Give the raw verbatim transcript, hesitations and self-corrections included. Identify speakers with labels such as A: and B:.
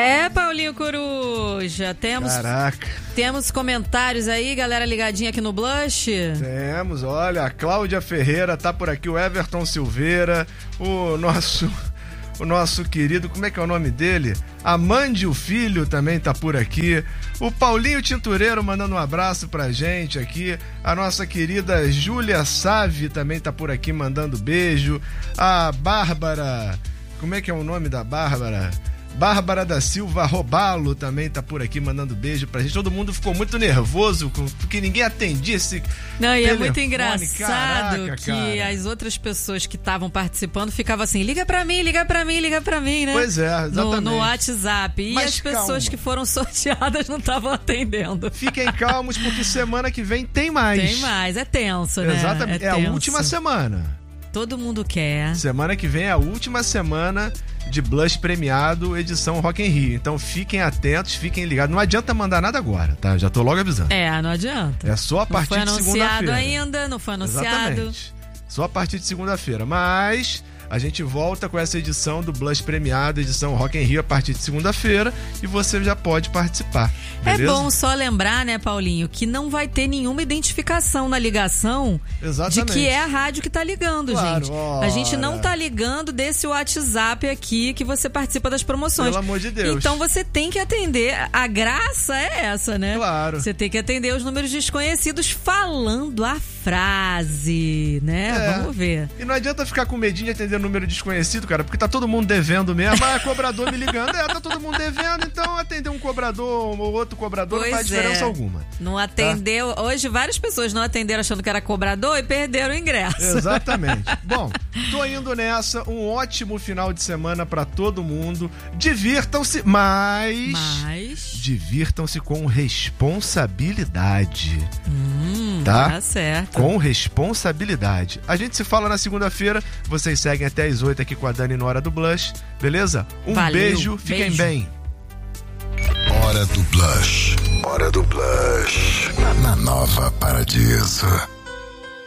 A: É, Paulinho Coruja, temos...
B: Caraca.
A: Temos comentários aí, galera ligadinha aqui no Blush?
B: Temos, olha, a Cláudia Ferreira tá por aqui, o Everton Silveira, o nosso... O nosso querido, como é que é o nome dele? Amandio Filho também tá por aqui. O Paulinho Tintureiro mandando um abraço pra gente aqui. A nossa querida Júlia Save também tá por aqui mandando beijo. A Bárbara, como é que é o nome da Bárbara? Bárbara da Silva Robalo também tá por aqui mandando beijo pra gente. Todo mundo ficou muito nervoso porque ninguém atendia esse
A: Não, e
B: telefone.
A: é muito engraçado.
B: Caraca,
A: que
B: cara.
A: as outras pessoas que estavam participando ficavam assim, liga pra mim, liga pra mim, liga pra mim, né?
B: Pois é, exatamente.
A: No, no WhatsApp. E
B: Mas
A: as pessoas
B: calma.
A: que foram sorteadas não estavam atendendo.
B: Fiquem calmos porque semana que vem tem mais.
A: Tem mais, é tenso, né?
B: Exatamente, é,
A: é
B: a
A: tenso.
B: última semana.
A: Todo mundo quer.
B: Semana que vem é a última semana de Blush premiado, edição Rock in Rio. Então fiquem atentos, fiquem ligados. Não adianta mandar nada agora, tá? Já tô logo avisando.
A: É, não adianta.
B: É só a partir de segunda-feira.
A: Não foi anunciado ainda, não foi anunciado.
B: Exatamente. Só a partir de segunda-feira. Mas a gente volta com essa edição do Blush premiado, edição Rock in Rio, a partir de segunda-feira, e você já pode participar. Beleza?
A: É bom só lembrar, né, Paulinho, que não vai ter nenhuma identificação na ligação.
B: Exatamente.
A: De que é a rádio que tá ligando,
B: claro,
A: gente.
B: ora.
A: A gente não tá ligando desse WhatsApp aqui que você participa das promoções.
B: Pelo amor de Deus.
A: Então você tem que atender. A graça é essa, né?
B: Claro.
A: Você tem que atender os números desconhecidos falando a frase, né?
B: É.
A: Vamos ver.
B: E não adianta ficar com medinho de atender número desconhecido, cara, porque tá todo mundo devendo mesmo. Ah, cobrador me ligando. É, tá todo mundo devendo, então atender um cobrador ou outro cobrador
A: Pois
B: não faz diferença
A: é.
B: alguma.
A: Não atendeu. Tá? Hoje várias pessoas não atenderam achando que era cobrador e perderam o ingresso.
B: Exatamente. Bom, tô indo nessa. Um ótimo final de semana pra todo mundo. Divirtam-se, mas...
A: Mas...
B: Divirtam-se com responsabilidade.
A: Hum,
B: tá?
A: Tá certo.
B: Com responsabilidade. A gente se fala na segunda-feira. Vocês seguem até as oito aqui com a Dani no Hora do Blush. Beleza? Um
A: Valeu,
B: beijo. Fiquem
A: beijo.
B: bem.
C: Hora do Blush. Hora do Blush. Na Nova Paradiso.